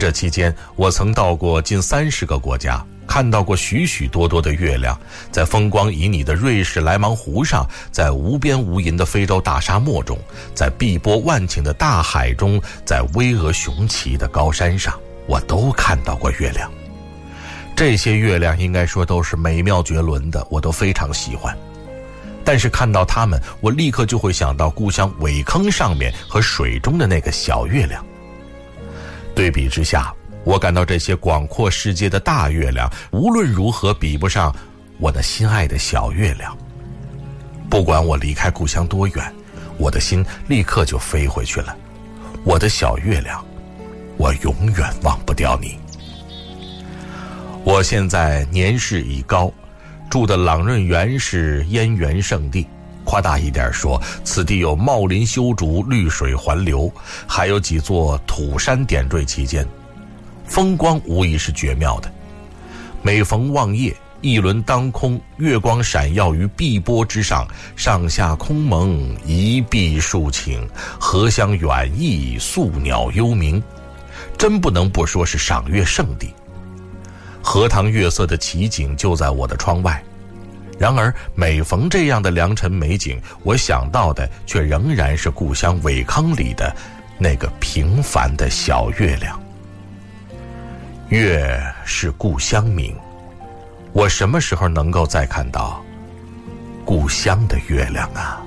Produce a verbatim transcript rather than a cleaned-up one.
这期间，我曾到过近三十个国家，看到过许许多多的月亮，在风光旖旎的瑞士莱芒湖上，在无边无垠的非洲大沙漠中，在碧波万顷的大海中，在巍峨雄奇的高山上，我都看到过月亮。这些月亮应该说都是美妙绝伦的，我都非常喜欢。但是看到它们，我立刻就会想到故乡苇坑上面和水中的那个小月亮。对比之下，我感到这些广阔世界的大月亮无论如何比不上我那心爱的小月亮。不管我离开故乡多远，我的心立刻就飞回去了。我的小月亮，我永远忘不掉你。我现在年事已高，住的朗润园是燕园圣地，夸大一点说，此地有茂林修竹，绿水环流，还有几座土山点缀其间，风光无疑是绝妙的。每逢望夜，一轮当空，月光闪耀于碧波之上，上下空蒙，一碧数顷，荷香远溢，宿鸟幽鸣，真不能不说是赏月圣地。荷塘月色的奇景就在我的窗外，然而每逢这样的良辰美景，我想到的却仍然是故乡苇坑里的那个平凡的小月亮。月是故乡明，我什么时候能够再看到故乡的月亮啊？